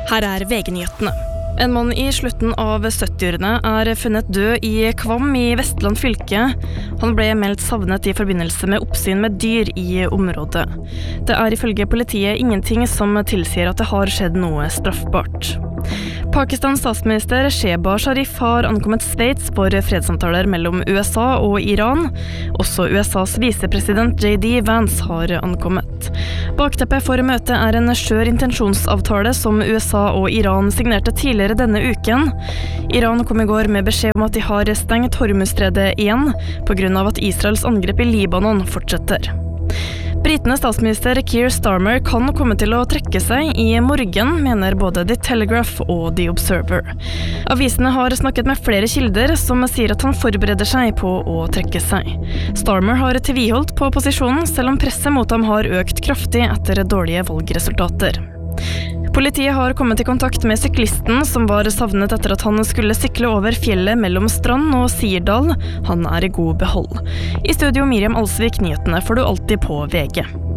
Her VG-nyhetene. En mann I slutten av 70-årene funnet død I Kvam I Vestland fylke. Han ble meldt savnet I forbindelse med oppsyn med dyr I området. Det ifølge politiet ingenting som tilsier at det har skjedd noe straffbart. Pakistans statsminister Shehbaz Sharif har ankommet Sveits for fredssamtaler mellom USA og Iran. Også USAs visepresident J.D. Vance har ankommet. Bakteppet for møtet en skjør intensjonsavtale som USA og Iran signerte tidligere denne uken. Iran kom I går med beskjed om at de har stengt Hormuzstredet igjen, på grunn av at Israels angrep I Libanon fortsetter. Britenes statsminister Keir Starmer kan komme til å trekke seg I morgen, mener både The Telegraph og The Observer. Avisene har snakket med flere kilder som sier at han forbereder seg på å trekke seg. Starmer har tviholdt på posisjonen, selv om presset mot ham har økt kraftig etter dårlige valgresultater. Politiet har kommet I kontakt med syklisten som var savnet etter at han skulle sykle over fjellet mellom Strand og Sirdal. Han I god behold. I studio Miriam Alsvik, nyhetene får du alltid på VG.